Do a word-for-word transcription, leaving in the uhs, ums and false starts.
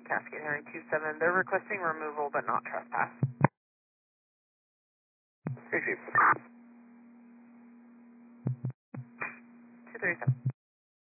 Cascade Henry two seven. They're requesting removal but not trespass. Three feet. two three seven.